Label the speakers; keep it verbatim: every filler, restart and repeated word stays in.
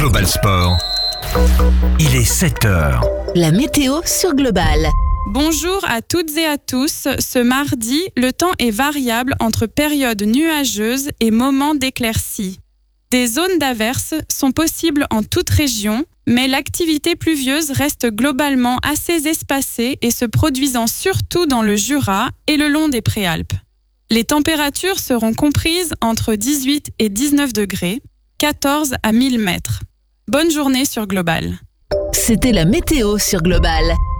Speaker 1: Global Sport. Il est sept heures.
Speaker 2: La météo sur Global.
Speaker 3: Bonjour à toutes et à tous. Ce mardi, le temps est variable entre périodes nuageuses et moments d'éclaircie. Des zones d'averses sont possibles en toute région, mais l'activité pluvieuse reste globalement assez espacée et se produisant surtout dans le Jura et le long des Préalpes. Les températures seront comprises entre dix-huit et dix-neuf degrés, quatorze à mille mètres. Bonne journée sur Global.
Speaker 2: C'était la météo sur Global.